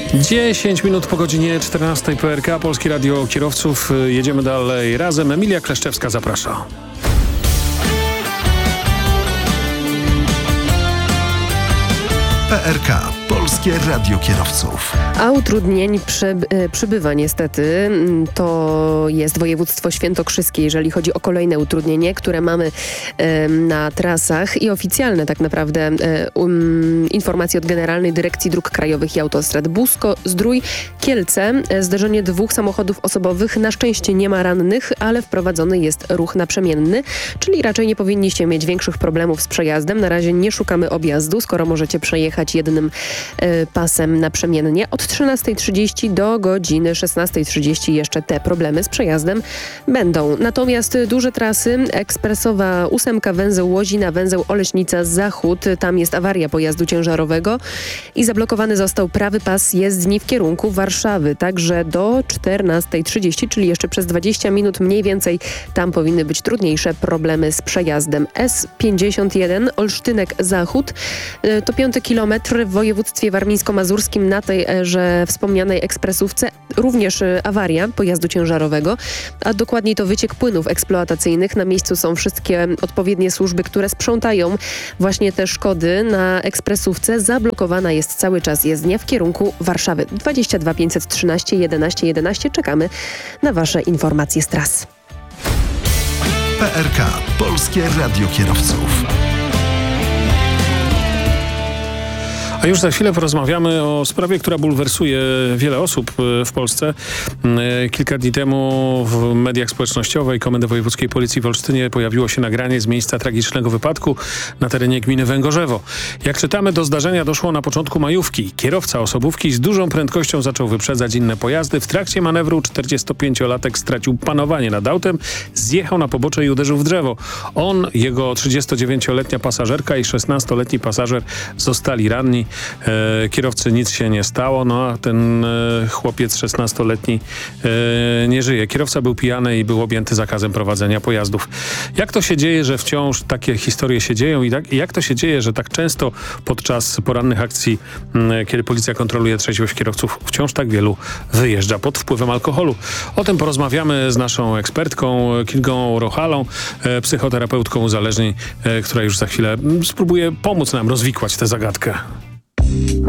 10 minut po godzinie 14 PRK, Polskie Radio Kierowców. Jedziemy dalej razem. Emilia Kleszczewska zaprasza. PRK, Polskie Radio Kierowców. A utrudnień przybywa niestety. To jest województwo świętokrzyskie, jeżeli chodzi o kolejne utrudnienie, które mamy na trasach i oficjalne tak naprawdę informacje od Generalnej Dyrekcji Dróg Krajowych i Autostrad. Busko-Zdrój, Kielce. Zderzenie dwóch samochodów osobowych. Na szczęście nie ma rannych, ale wprowadzony jest ruch naprzemienny, czyli raczej nie powinniście mieć większych problemów z przejazdem. Na razie nie szukamy objazdu, skoro możecie przejechać jednym pasem naprzemiennie. Od 13:30 do godziny 16:30 jeszcze te problemy z przejazdem będą. Natomiast duże trasy, ekspresowa 8, węzeł Łozina, węzeł Oleśnica Zachód, tam jest awaria pojazdu ciężarowego i zablokowany został prawy pas jezdni w kierunku Warszawy. Także do 14:30, czyli jeszcze przez 20 minut mniej więcej tam powinny być trudniejsze problemy z przejazdem. S51 Olsztynek Zachód to 5. kilometr w województwie warmińsko-mazurskim na tejże wspomnianej ekspresówce. Również awaria pojazdu ciężarowego, a dokładniej to wyciek płynów eksploatacyjnych. Na miejscu są wszystkie odpowiednie służby, które sprzątają właśnie te szkody na ekspresówce. Zablokowana jest cały czas jezdnia w kierunku Warszawy. 22 513 11 11. Czekamy na Wasze informacje z tras. PRK, Polskie Radio Kierowców. A już za chwilę porozmawiamy o sprawie, która bulwersuje wiele osób w Polsce. Kilka dni temu w mediach społecznościowych Komendy Wojewódzkiej Policji w Olsztynie pojawiło się nagranie z miejsca tragicznego wypadku na terenie gminy Węgorzewo. Jak czytamy, do zdarzenia doszło na początku majówki. Kierowca osobówki z dużą prędkością zaczął wyprzedzać inne pojazdy. W trakcie manewru 45-latek stracił panowanie nad autem, zjechał na pobocze i uderzył w drzewo. On, jego 39-letnia pasażerka i 16-letni pasażer zostali ranni. Kierowcy nic się nie stało, no a ten chłopiec 16-letni nie żyje. Kierowca był pijany i był objęty zakazem prowadzenia pojazdów. Jak to się dzieje, że wciąż takie historie się dzieją i jak to się dzieje, że tak często podczas porannych akcji, kiedy policja kontroluje trzeźwość kierowców, wciąż tak wielu wyjeżdża pod wpływem alkoholu? O tym porozmawiamy z naszą ekspertką Kingą Rochalą, psychoterapeutką uzależnień, która już za chwilę spróbuje pomóc nam rozwikłać tę zagadkę.